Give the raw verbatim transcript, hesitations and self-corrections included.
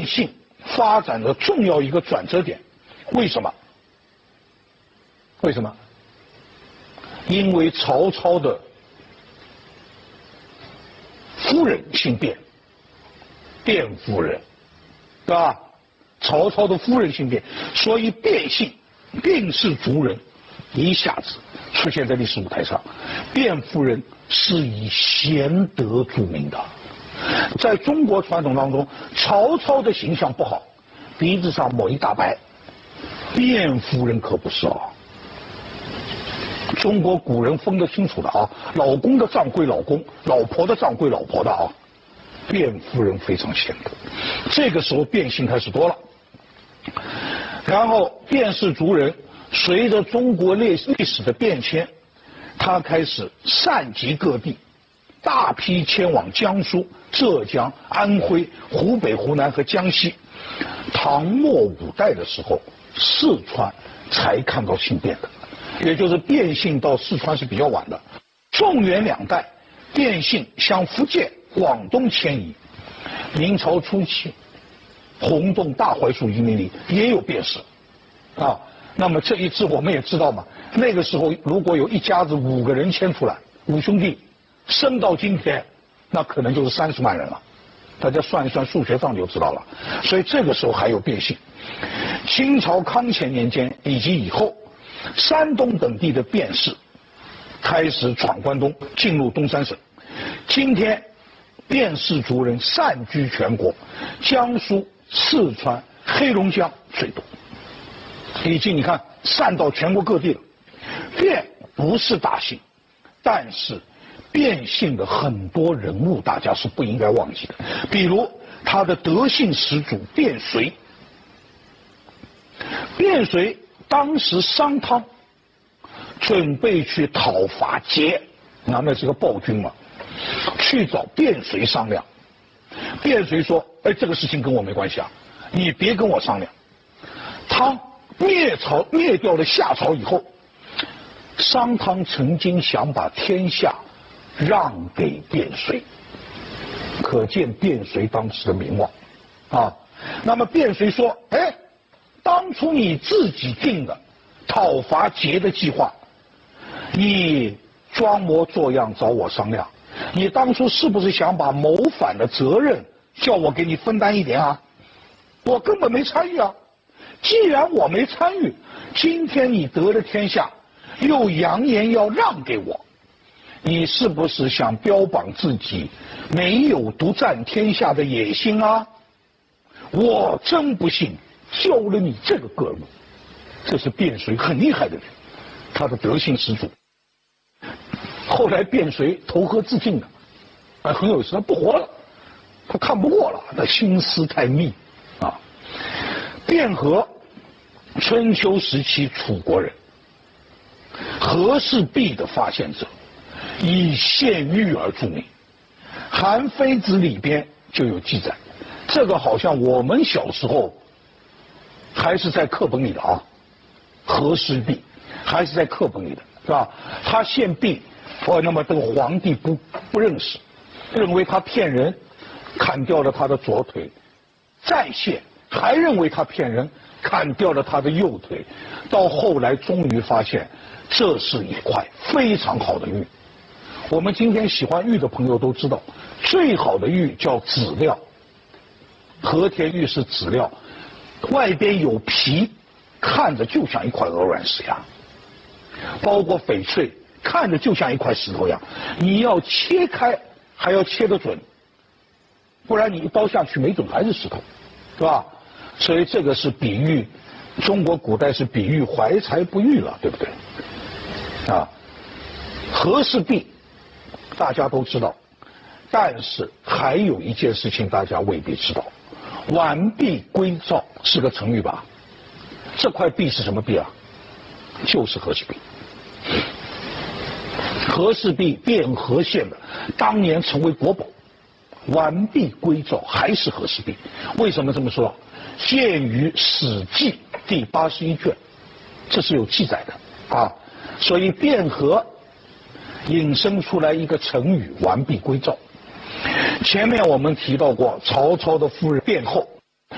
姓发展的重要一个转折点。为什么？为什么？因为曹操的夫人姓卞，卞夫人，对吧？曹操的夫人姓卞，所以卞姓，卞氏族人一下子出现在历史舞台上。卞夫人是以贤德著名的，在中国传统当中，曹操的形象不好，鼻子上抹一大白，卞夫人可不是啊。中国古人分得清楚的啊，老公的账归老公，老婆的账归老婆的啊。卞夫人非常贤德，这个时候卞姓开始多了。然后卞氏族人随着中国历历史的变迁，他开始散集各地，大批迁往江苏、浙江、安徽、湖北、湖南和江西。唐末五代的时候，四川才看到姓卞的，也就是卞姓到四川是比较晚的。宋元两代，卞姓向福建、广东迁移。明朝初期，洪洞大槐树移民里也有卞氏，啊，那么这一支我们也知道嘛，那个时候如果有一家子五个人迁出来，五兄弟，升到今天，那可能就是三十万人了。大家算一算数学上就知道了。所以这个时候还有卞姓。清朝康乾年间以及以后，山东等地的卞氏开始闯关东，进入东三省。今天卞氏族人散居全国，江苏、四川、黑龙江最多，已经你看散到全国各地了。卞不是大姓，但是卞姓的很多人物大家是不应该忘记的，比如他的德姓始祖卞随。卞随当时商汤准备去讨伐桀，那那是个暴君嘛，去找卞随商量。卞随说：“哎，这个事情跟我没关系啊，你别跟我商量。”汤灭朝灭掉了夏朝以后，商汤曾经想把天下让给卞随，可见卞随当时的名望啊。那么卞随说：“哎，当初你自己定的讨伐桀的计划，你装模作样找我商量，你当初是不是想把谋反的责任叫我给你分担一点啊？我根本没参与啊！既然我没参与，今天你得了天下，又扬言要让给我，你是不是想标榜自己没有独占天下的野心啊？我真不信教了你这个个路。”这是卞随很厉害的人，他的德姓始祖。后来卞随投河自尽了，啊，很有意思，他不活了，他看不过了，他心思太密啊。卞和，春秋时期楚国人，和氏璧的发现者，以献玉而著名，《韩非子》里边就有记载。这个好像我们小时候还是在课本里的啊，和氏璧还是在课本里的，是吧？他献璧，哦，那么这个皇帝不不认识，认为他骗人，砍掉了他的左腿，再献还认为他骗人，砍掉了他的右腿，到后来终于发现这是一块非常好的玉。我们今天喜欢玉的朋友都知道，最好的玉叫籽料，和田玉是籽料，外边有皮，看着就像一块鹅卵石呀，包括翡翠，看着就像一块石头一样，你要切开还要切得准，不然你一刀下去没准还是石头，是吧？所以这个是比喻，中国古代是比喻怀才不遇了，对不对？啊，和氏璧大家都知道，但是还有一件事情大家未必知道，完璧归赵是个成语吧？这块璧是什么璧啊？就是和氏璧。和氏璧汴河县的，当年成为国宝，完璧归赵还是和氏璧。为什么这么说？见于《史记》第八十一卷，这是有记载的啊。所以汴河引申出来一个成语“完璧归赵”。前面我们提到过，曹操的夫人卞后